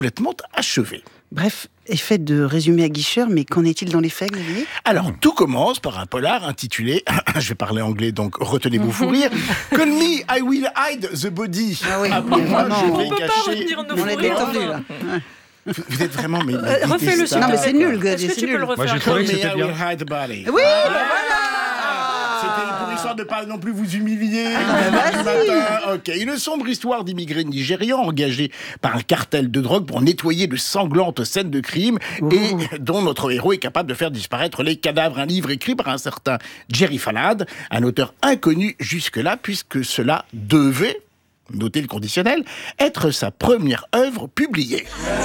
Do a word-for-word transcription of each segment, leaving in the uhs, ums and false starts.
complètement achevé. Bref, effet de résumé aguicheur, mais qu'en est-il dans les faits, Xavier ? Alors, tout commence par un polar intitulé, je vais parler anglais, donc retenez-vous fou rire, Call me, I will hide the body. Ah oui, Appelez-moi, non, je on vais peut pas cacher... retenir nos On est fou rires. détendu, là. Vous, vous êtes vraiment... Mais, mais Euh, refais-le, s'il Non, te mais plaît. c'est nul, Est-ce Xavier, que c'est tu peux nul. le refaire? Moi, j'ai Call trouvé me, que c'était I bien. will hide the body. Oui, Ah, bah voilà. C'était pour histoire de pas non plus vous humilier Ah, le vas-y. matin. Ok, une sombre histoire d'immigrés nigérians engagés par un cartel de drogue pour nettoyer de sanglantes scènes de crime et dont notre héros est capable de faire disparaître les cadavres. Un livre écrit par un certain Jerry Falad, un auteur inconnu jusque-là puisque cela devait, notez le conditionnel, être sa première œuvre publiée.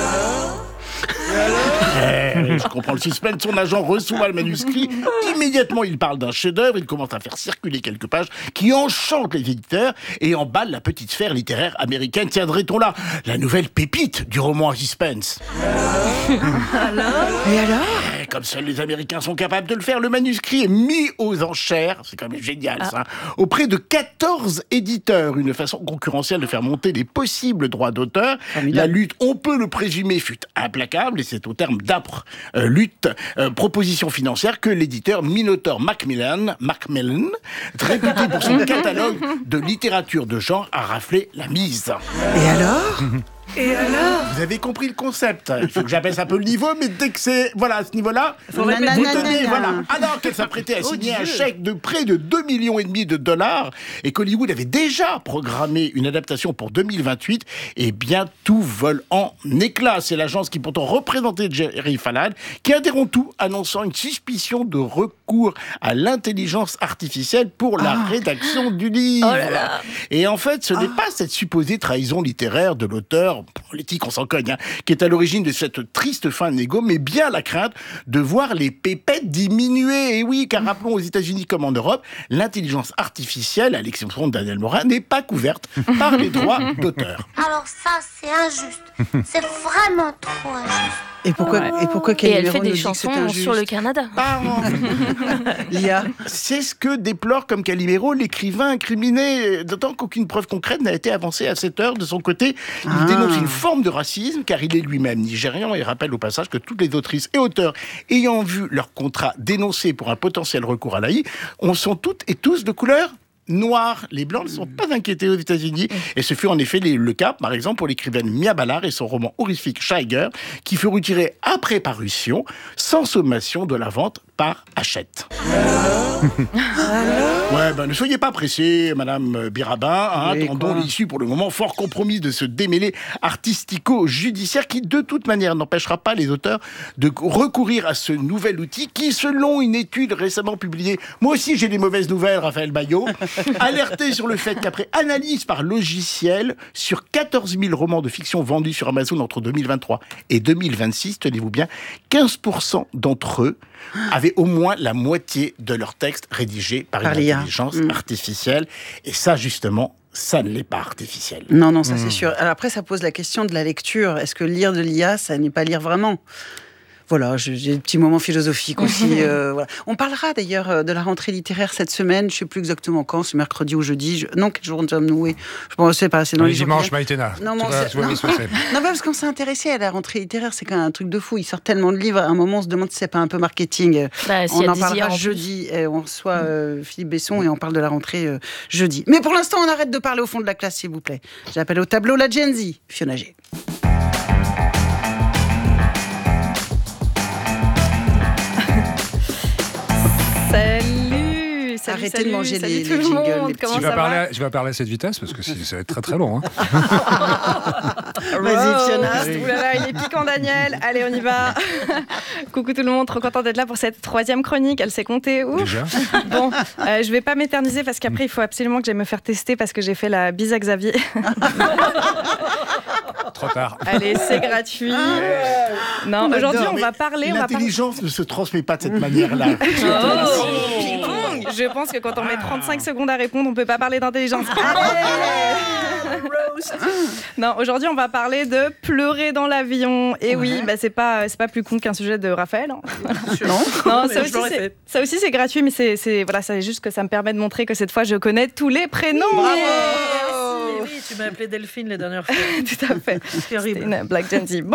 Eh, je comprends le suspense. Son agent reçoit le manuscrit. Immédiatement, il parle d'un chef-d'œuvre. Il commence à faire circuler quelques pages qui enchantent les éditeurs et emballent la petite sphère littéraire américaine. Tiendrait-on là la nouvelle pépite du roman à suspense? Et alors ? Eh, Comme seuls les Américains sont capables de le faire, le manuscrit est mis aux enchères. C'est quand même génial, ça. Auprès de quatorze éditeurs. Une façon concurrentielle de faire monter les possibles droits d'auteur. Formidable. La lutte, on peut le présumer, fut implacable. Et c'est au terme d'âpre euh, lutte, euh, proposition financière que l'éditeur Minotaur Macmillan, Macmillan, réputé pour son catalogue de littérature de genre, a raflé la mise. Et alors ? Et alors ? Vous avez compris le concept. Il faut que j'abaisse un peu le niveau, mais dès que c'est voilà, à ce niveau-là, Faut Nanana. répéter. vous Nanana. tenez, voilà. Alors qu'elle s'apprêtait à signer un Dieu. chèque de près de deux virgule cinq millions de dollars et qu'Hollywood avait déjà programmé une adaptation pour deux mille vingt-huit, eh bien, tout vole en éclats. C'est l'agence qui pourtant représentait Jerry Falad qui interrompt tout, annonçant une suspicion de recours à l'intelligence artificielle pour la rédaction du livre. Oh là là. Et en fait, ce n'est pas cette supposée trahison littéraire de l'auteur, politique, on s'en cogne, hein, qui est à l'origine de cette triste fin de négo, mais bien la crainte de voir les pépettes diminuer. Et oui, car rappelons, aux États-Unis comme en Europe, l'intelligence artificielle, à l'exception de Daniel Morin, n'est pas couverte par les droits d'auteur. Alors ça, c'est injuste. C'est vraiment trop injuste. Et pourquoi, Ouais. et pourquoi Et quel elle numéro fait nous des dit que c'est chansons injuste sur le Canada. Pardon. Lia. C'est ce que déplore comme Calimero l'écrivain incriminé, d'autant qu'aucune preuve concrète n'a été avancée à cette heure de son côté. Il Ah. dénonce une forme de racisme, car il est lui-même nigérian et rappelle au passage que toutes les autrices et auteurs ayant vu leur contrat dénoncé pour un potentiel recours à l'A I, on sont toutes et tous de couleur noire. Les Blancs ne sont pas inquiétés aux États-Unis. Et ce fut en effet les- le cas, par exemple, pour l'écrivaine Mia Ballard et son roman horrifique Shiger, qui fut retiré après parution, sans sommation de la vente par Hachette. Ouais, ben ne soyez pas pressés, Madame Birabin. Hein, Oui, attendons quoi. l'issue pour le moment fort compromise de ce démêlé artistico-judiciaire qui, de toute manière, n'empêchera pas les auteurs de recourir à ce nouvel outil qui, selon une étude récemment publiée, moi aussi j'ai des mauvaises nouvelles, Raphaël Baillot, alertait sur le fait qu'après analyse par logiciel, sur quatorze mille romans de fiction vendus sur Amazon entre deux mille vingt-trois et deux mille vingt-six, tenez-vous bien, quinze pour cent d'entre eux avaient au moins la moitié de leur texte rédigé par, Par une l'I A. intelligence Mm. artificielle. Et ça, justement, ça ne l'est pas artificiel. Non, non, ça c'est sûr. Alors après, ça pose la question de la lecture. Est-ce que lire de l'I A, ça n'est pas lire vraiment ? Voilà, j'ai j'ai des petits moments philosophiques aussi. euh, voilà. On parlera d'ailleurs euh, de la rentrée littéraire cette semaine. Je ne sais plus exactement quand, c'est mercredi ou jeudi. Je... Non, quel jour nous sommes noués ? Je pense que c'est pas. C'est dans Oui, les jours dimanche, qui viennent. Maïtena. Non, Tu non, vas- c'est- tu vas non. vite se passer. Non, parce qu'on s'est intéressé à la rentrée littéraire, c'est quand même un truc de fou. Ils sortent tellement de livres. À un moment, on se demande si c'est pas un peu marketing. Bah, si On elle en disait parlera en plus. jeudi. Et on reçoit euh, Philippe Besson et on parle de la rentrée euh, jeudi. Mais pour l'instant, on arrête de parler au fond de la classe, s'il vous plaît. J'appelle au tableau la Gen Z, Fiona G. Salut, salut, Arrêtez salut, de manger salut les- tout les le jingles, monde. les petits. Comment Tu vas, ça parler va à, je vais parler à cette vitesse parce que c'est- ça va être très très long. Hein. Vas-y, Fiona. Roast. Ouh là là, il est piquant, Daniel. Allez, on y va. Coucou tout le monde, trop contente d'être là pour cette troisième chronique. Elle s'est comptée. Ouf. Déjà. Bon, euh, je vais pas m'éterniser parce qu'après, il faut absolument que j'aille me faire tester parce que j'ai fait la bise à Xavier. Trop tard. Allez, c'est gratuit. Non, On aujourd'hui, adore, on mais va parler. On va parler... L'intelligence ne se transmet pas de cette manière-là. Oh, ping-pong. Je pense que quand on met trente-cinq secondes à répondre, on peut pas parler d'intelligence. Allez. Non, aujourd'hui, on va parler de pleurer dans l'avion. Et oui, bah, c'est pas, c'est pas plus con qu'un sujet de Raphaël. hein. Non. Non, Mais ça je aussi, l'aurais c'est, fait. ça aussi, c'est gratuit, mais c'est, c'est, voilà, c'est juste que ça me permet de montrer que cette fois, je connais tous les prénoms. Bravo. Merci, Oui, tu m'as appelé Delphine les dernières fois. Tout à fait. C'est horrible. C'était une blague gentille. Bon,